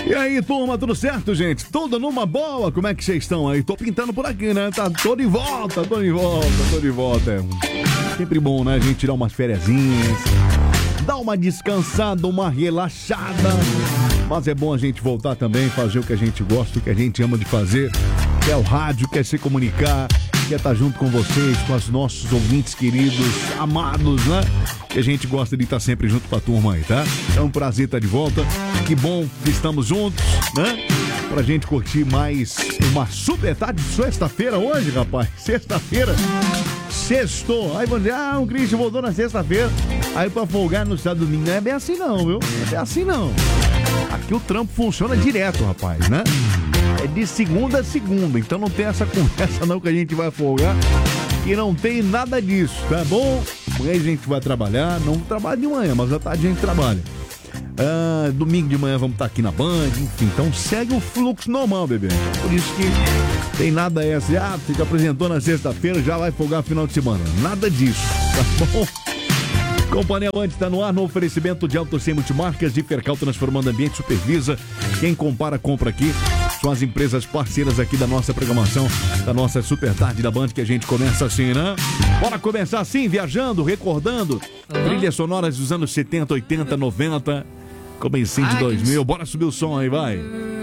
E aí, turma, tudo certo, gente? Tudo numa boa? Como é que vocês estão aí? Tô pintando por aqui, né? Tô de volta. É sempre bom, né? A gente tirar umas fériasinhas, dar uma descansada, uma relaxada. Mas é bom a gente voltar também, fazer o que a gente gosta, o que a gente ama de fazer, que é o rádio, quer se comunicar, quer estar junto com vocês, com os nossos ouvintes queridos, amados, né? Que a gente gosta de estar sempre junto com a turma aí, tá? É um prazer estar de volta. Que bom que estamos juntos, né? Pra gente curtir mais uma super tarde de sexta-feira hoje, rapaz. Sexta-feira. Sextou. Aí vão dizer, o Christian voltou na sexta-feira. Aí pra folgar no sábado e domingo. Não é bem assim não, viu? Não é bem assim não. Aqui o trampo funciona direto, rapaz, né? É de segunda a segunda. Então não tem essa conversa não que a gente vai folgar. E não tem nada disso, tá bom? Amanhã a gente vai trabalhar. Não trabalha de manhã, mas à tarde a gente trabalha. Domingo de manhã vamos estar aqui na Band, enfim, então segue o fluxo normal, bebê. Por isso que tem nada essa, você te apresentou na sexta-feira, já vai folgar final de semana. Nada disso, tá bom? Companhia Band está no ar no oferecimento de Auto Sem Multimarcas, de Fercal transformando ambiente, Supervisa. Quem compara, compra aqui. São as empresas parceiras aqui da nossa programação, da nossa super tarde da Band, que a gente começa assim, né? Bora começar assim, viajando, recordando trilhas sonoras dos anos 70, 80, 90, comecinho de 2000. Bora subir o som aí, vai.